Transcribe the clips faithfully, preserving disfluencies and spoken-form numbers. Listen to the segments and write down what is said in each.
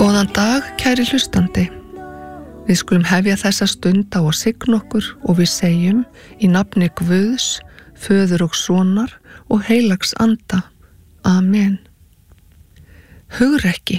Góðan dag, kæri hlustandi. Við skulum hefja þessa stund á að signa okkur og við segjum í nafni Guðs, Föður og Sonar og heilags anda. Amen. Hugrekki.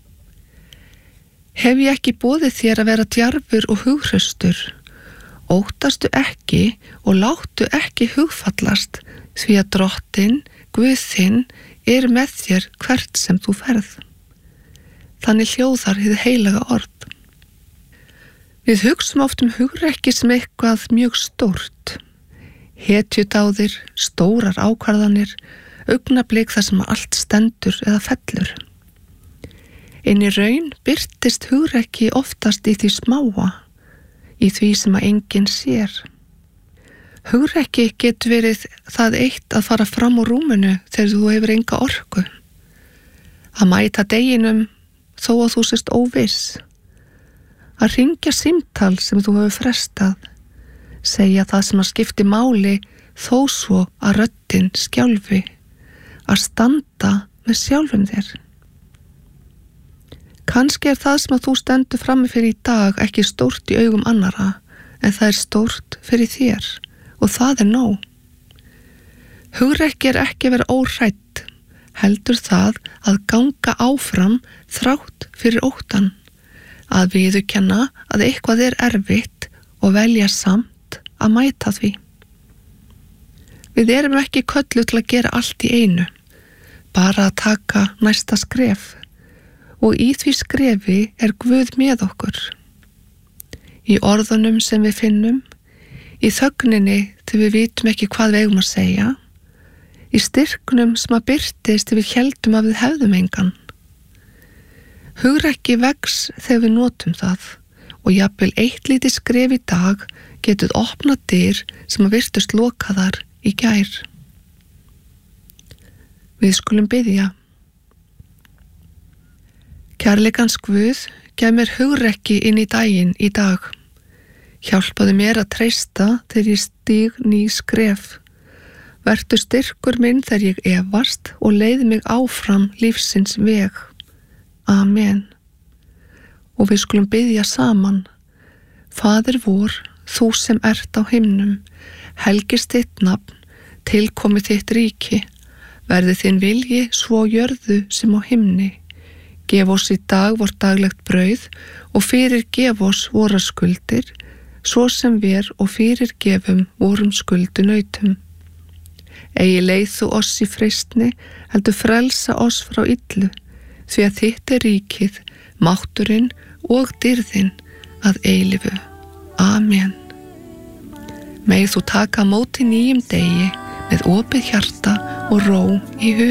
Hef ég ekki boðið þér að vera djarfur og hughröstur? Óttastu ekki og láttu ekki hugfallast, því að Drottinn, Guð þinn, er með þér hvert sem þú ferð. Þannig hljóðar hið heilaga orð. Við hugsum oft um hugrekki sem eitthvað mjög stórt. Hetjudáðir, stórar ákvarðanir, augnablik þar sem allt stendur eða fellur. En í raun birtist hugrekki oftast í því smáa, í því sem að enginn sér. Hugrekki getur verið það eitt að fara fram úr rúminu þegar þú hefur enga orku. Að mæta deginum þó að þú sést óviss. Að hringja símtal sem þú hefur frestað. Segja það sem að skipti máli þó svo að röddin skjálfi. Að standa með sjálfum þér. Kannski er það sem að þú stendur frammi fyrir í dag ekki stórt í augum annara, en það er stórt fyrir þér og það er nóg. Hugrekki er ekki að vera óhrædd, heldur það að ganga áfram þrátt fyrir óttan, að viðurkenna að eitthvað er erfitt og velja samt að mæta því. Við erum ekki kölluð til að gera allt í einu, bara að taka næsta skref. Og í því skrefi er Guð með okkur. Í orðunum sem við finnum, í þögninni þegar við vitum ekki hvað við eigum að segja, í styrknum sem að birtist þegar við héldum að við hefðum engan. Hugrekki vex þegar við notum það og jafnvel eitt lítið skref í dag getur opnað dyr sem að virtust lokaðar í gær. Við skulum biðja. Kærleikans Guð, gef mér hugrekki inn í daginn í dag. Hjálpaðu mér að treysta þegar ég stíg ný skref. Vertu styrkur minn þegar ég efast og leiði mig áfram lífsins veg. Amen. Og við skulum biðja saman. Faðir vor, þú sem ert á himnum, helgist þitt nafn, tilkomi þitt ríki, verði þinn vilji svo á jörðu sem á himni. Gef oss í dag vort daglegt brauð og fyrirgef oss vora skuldir, svo sem við og fyrirgefum vorum skuldunautum. Eigi leið þú oss í freistni, heldur frelsa oss frá illu, því að þitt er ríkið, mátturinn og dýrðin að eilífu. Amen. Megið þú taka á móti nýjum degi með opið hjarta og ró í hug.